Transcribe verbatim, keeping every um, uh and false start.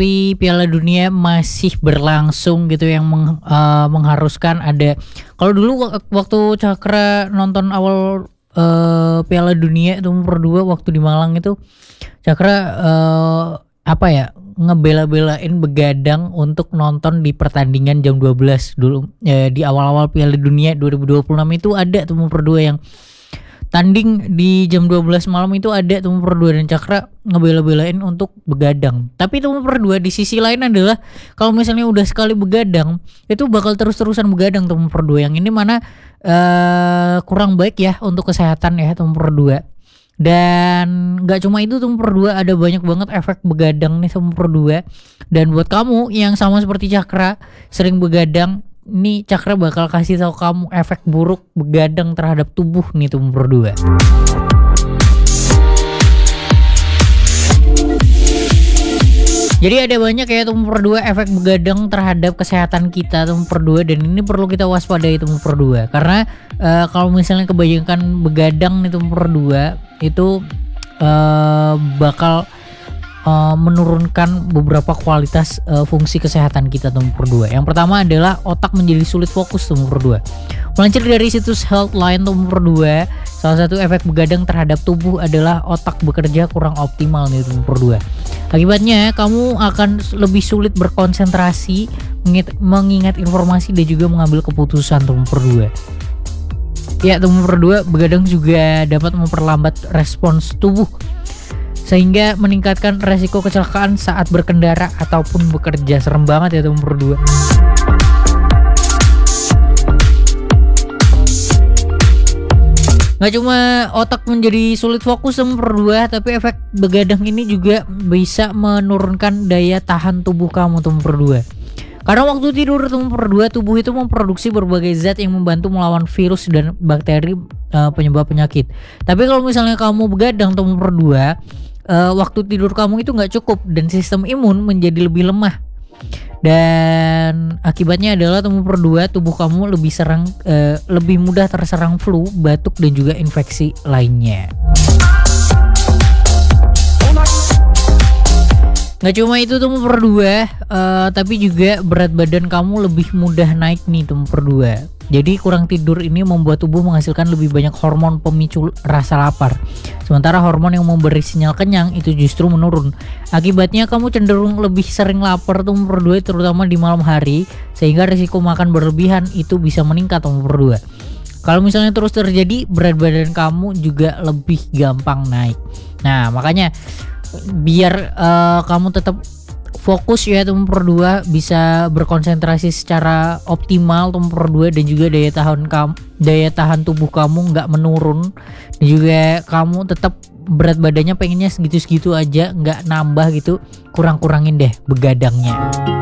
tapi Piala Dunia masih berlangsung gitu yang meng, uh, mengharuskan ada. Kalau dulu waktu Cakra nonton awal uh, Piala Dunia itu nomor dua waktu di Malang itu, Cakra uh, apa ya ngebela-belain begadang untuk nonton di pertandingan jam dua belas dulu eh, di awal-awal Piala Dunia dua ribu dua puluh enam itu ada tuh nomor dua yang tanding di jam dua belas malam itu ada tuh nomor dua dan Cakra ngebela-belain untuk begadang. Tapi tuh nomor dua di sisi lain adalah kalau misalnya udah sekali begadang itu bakal terus-terusan begadang tuh nomor dua. Yang ini mana uh, kurang baik ya untuk kesehatan ya tuh nomor dua. Dan gak cuma itu tuh nomor dua, ada banyak banget efek begadang nih tuh nomor dua. Dan buat kamu yang sama seperti Cakra sering begadang, nih Cakra bakal kasih tahu kamu efek buruk begadang terhadap tubuh nih tuh nomor dua. Jadi ada banyak ya tuh nomor dua efek begadang terhadap kesehatan kita tuh nomor dua, dan ini perlu kita waspadai tuh nomor dua karena uh, kalau misalnya kebanyakan begadang nih tuh nomor dua itu uh, bakal Uh, menurunkan beberapa kualitas uh, fungsi kesehatan kita tuh nomor dua. Yang pertama adalah otak menjadi sulit fokus tuh nomor dua. Melansir dari situs Healthline tuh nomor dua, salah satu efek begadang terhadap tubuh adalah otak bekerja kurang optimal nih tuh nomor dua. Akibatnya kamu akan lebih sulit berkonsentrasi, mengingat, mengingat informasi dan juga mengambil keputusan tuh nomor dua. Ya, tuh nomor dua, begadang juga dapat memperlambat respons tubuh sehingga meningkatkan resiko kecelakaan saat berkendara ataupun bekerja. Serem banget ya tuh nomor dua. Gak cuma otak menjadi sulit fokus nomor dua, tapi efek begadang ini juga bisa menurunkan daya tahan tubuh kamu tuh nomor dua. Karena waktu tidur tuh nomor dua, tubuh itu memproduksi berbagai zat yang membantu melawan virus dan bakteri uh, penyebab penyakit. Tapi kalau misalnya kamu begadang tuh nomor dua, uh, waktu tidur kamu itu nggak cukup dan sistem imun menjadi lebih lemah. Dan akibatnya adalah nomor dua, tubuh kamu lebih serang, uh, lebih mudah terserang flu, batuk dan juga infeksi lainnya. Gak cuma itu tuh nomor dua, uh, tapi juga berat badan kamu lebih mudah naik nih tuh nomor dua. Jadi kurang tidur ini membuat tubuh menghasilkan lebih banyak hormon pemicu rasa lapar. Sementara hormon yang memberi sinyal kenyang itu justru menurun. Akibatnya kamu cenderung lebih sering lapar tuh nomor dua, terutama di malam hari, sehingga risiko makan berlebihan itu bisa meningkat tuh nomor dua. Kalau misalnya terus terjadi, berat badan kamu juga lebih gampang naik. Nah, makanya biar uh, kamu tetap fokus ya tuh nomor dua, bisa berkonsentrasi secara optimal tuh nomor dua, dan juga daya tahan kamu, daya tahan tubuh kamu nggak menurun, dan juga kamu tetap berat badannya pengennya segitu-segitu aja, nggak nambah gitu, kurang-kurangin deh begadangnya.